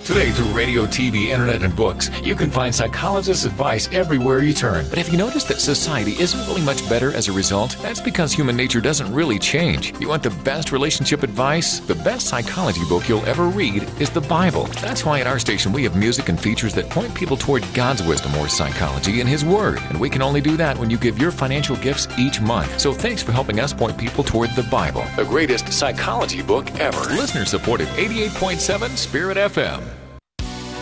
Today, through radio, TV, internet, and books, you can find psychologists' advice everywhere you turn. But have you noticed that society isn't really much better as a result? That's because human nature doesn't really change. You want the best relationship advice? The best psychology book you'll ever read is the Bible. That's why at our station we have music and features that point people toward God's wisdom or psychology in His Word. And we can only do that when you give your financial gifts each month. So thanks for helping us point people toward the Bible, The greatest psychology book ever. listener-supported 88.7 Spirit FM.